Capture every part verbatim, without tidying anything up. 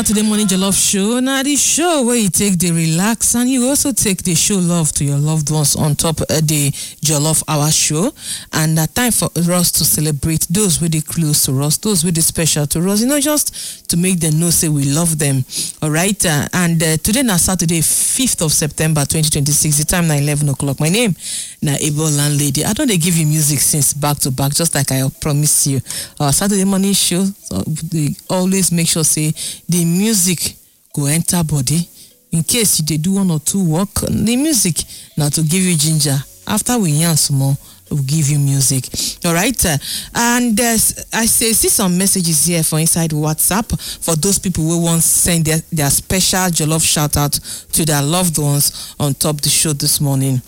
Today morning jollof show. Now the show where you take the relax and you also take the show love to your loved ones on top of the jollof hour show. And that time for us to celebrate those with the close to us, those with the special to us, you know, just to make them know say we love them. All right. Uh, and uh, today now Saturday, fifth of September twenty twenty-six. The time now eleven o'clock. My name now Able Landlady. I don't they give you music since back to back, just like I promised you. Our Saturday morning show, so they always make sure say the music go enter body in case you dey do one or two work. The music now to give you ginger. After we yarn some more, we'll give you music. All right, uh, and uh, I say see some messages here for inside WhatsApp for those people who want to send their, their special jollof shout out to their loved ones on top the show this morning.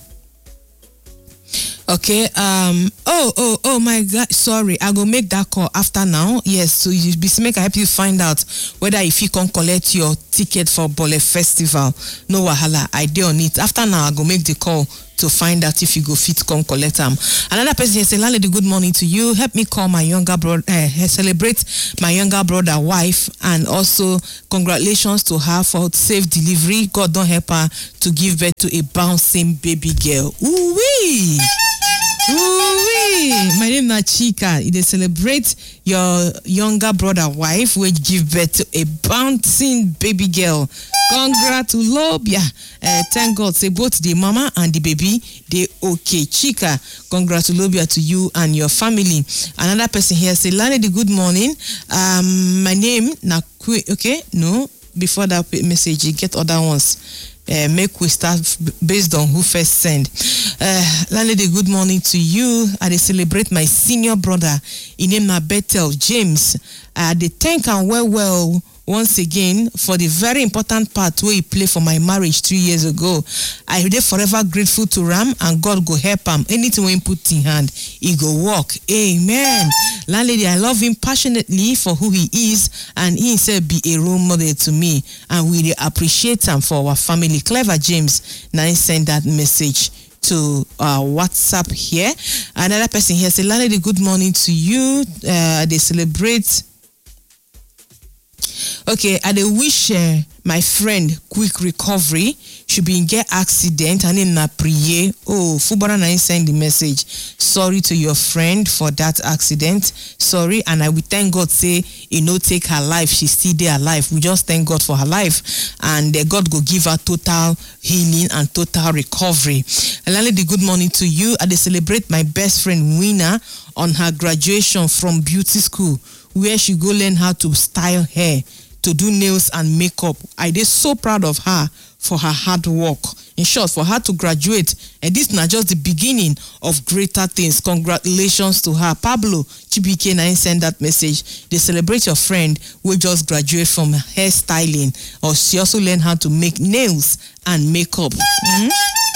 Okay, um, oh, oh, oh my God, sorry, I go make that call after now. Yes, so you be make I help you find out whether if you can collect your ticket for Bole Festival. No wahala, I do on it. After now, I go make the call to find out if you go fit come collect them. Another person here say, Landlady, good morning to you. Help me call my younger brother, uh, celebrate my younger brother wife, and also congratulations to her for safe delivery. God don't help her to give birth to a bouncing baby girl. Ooh wee! Ooh-wee. My name is Chika. They celebrate your younger brother wife which give birth to a bouncing baby girl. Congratulations. Uh, thank God say both the mama and the baby they okay. Chika, congratulations to you and your family. Another person here say, Landlady, good morning. Um, my name na okay. No, before that message, you get other ones. Uh, make we start based on who first send. Uh, Landlady, good morning to you. I dey celebrate my senior brother. His name na Bethel James. I dey thank and well well once again for the very important part where he played for my marriage three years ago. I dey forever grateful to Ram, and God go help him. Anything when he put in hand, he go walk. Amen. Landlady, I love him passionately for who he is, and he himself be a role model to me, and we really appreciate him for our family. Clever James now send that message to uh, WhatsApp here. Another person here say, Landlady, good morning to you. Uh, they celebrate. Okay, I dey wish uh, my friend quick recovery. Should be in get accident and in na priye. Oh, Fubara na send the message. Sorry to your friend for that accident. Sorry, and I will thank God say he no take her life. She still there alive. We just thank God for her life, and uh, God go give her total healing and total recovery. Landlady, good morning to you. I dey celebrate my best friend Wina on her graduation from beauty school, where she go learn how to style hair, to do nails and makeup. I dey so proud of her for her hard work. In short, for her to graduate, and this not just the beginning of greater things. Congratulations to her. Pablo Chibike na send that message. They celebrate your friend who just graduate from hairstyling, or she also learned how to make nails and makeup. Mm-hmm.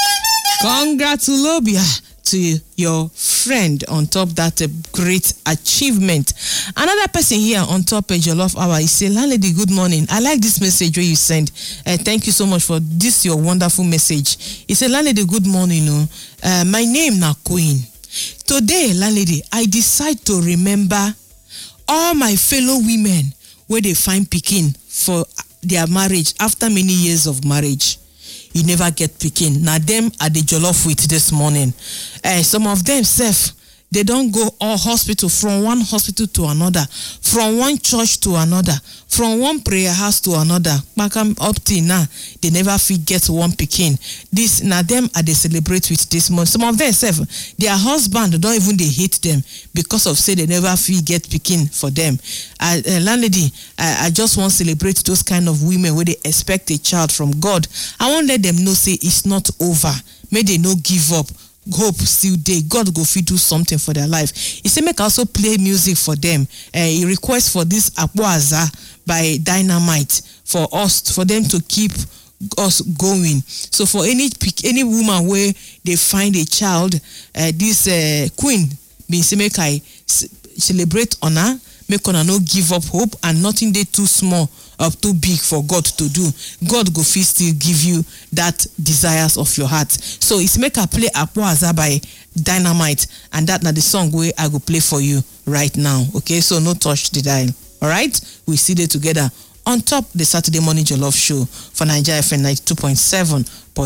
Congratulations to your friend on top that uh, great achievement. Another person here on top of Jollof Hour, he say, Landlady, good morning. I like this message where you send. Uh, thank you so much for this your wonderful message. He said, Landlady, good morning. No? Uh, my name na Queen. Today, Landlady, I decide to remember all my fellow women where they find pikin for their marriage after many years of marriage. You never get pikin. Now them are the jollof with this morning. Uh, some of them self, they don't go all hospital, from one hospital to another, from one church to another, from one prayer house to another. Back up till now, they never fit get one pikin. This now them are they celebrate with this month. Some of them self, their husband don't even they hate them because of say they never fit get pikin for them. Uh, uh, landlady, I, I just want to celebrate those kind of women where they expect a child from God. I want to let them know say it's not over. May they no give up. Hope still day. God go fit do something for their life. He say make also play music for them. Uh, he requests for this Akwaza by Dynamite for us, for them to keep us going. So for any any woman where they find a child, uh, this uh, Queen be say make I celebrate on her, make ona no give up hope, and nothing they too small or too big for God to do. God go fit still give you that desires of your heart. So it's make I play Akwaza by Dynamite, and that na the song where I go play for you right now. Okay, so no touch the dial. All right, we see it together on top the Saturday Morning Jollof Show for Naija F M ninety-two point seven.